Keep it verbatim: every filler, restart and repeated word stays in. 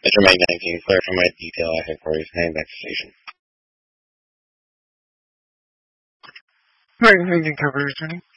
Mister Mike nineteen, clarify my detail I have for you. Heading back to station. Right, you can cover returning.